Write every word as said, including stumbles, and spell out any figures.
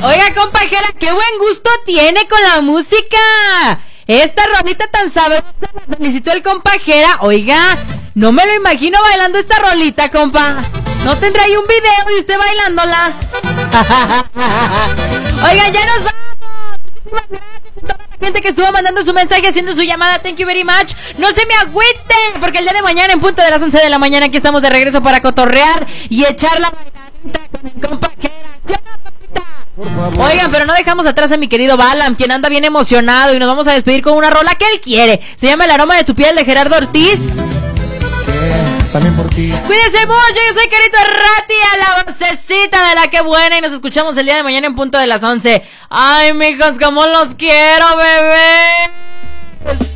Oiga, compajera, qué buen gusto tiene con la música. Esta rolita tan sabrosa, me felicitó el compajera. Oiga, no me lo imagino bailando esta rolita, compa. ¿No tendrá ahí un video y usted bailándola? Oiga, ya nos vamos. Toda la gente que estuvo mandando su mensaje, haciendo su llamada, thank you very much. No se me agüiten, porque el día de mañana, en punto de las once de la mañana, aquí estamos de regreso para cotorrear y echar la bailadita con el compajera. Oigan, pero no dejamos atrás a mi querido Balam, quien anda bien emocionado, y nos vamos a despedir con una rola que él quiere. Se llama El aroma de tu piel, de Gerardo Ortiz. Yeah, también por ti. Cuídense mucho, yo soy Carito Errati, a la vocecita de la que buena, y nos escuchamos el día de mañana en punto de las once. Ay, mijos, cómo los quiero, bebés.